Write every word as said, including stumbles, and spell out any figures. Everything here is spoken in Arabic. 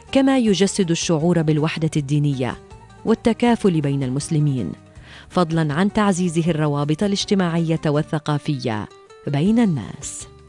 كما يجسد الشعور بالوحدة الدينية والتكافل بين المسلمين، فضلاً عن تعزيزه الروابط الاجتماعية والثقافية بين الناس.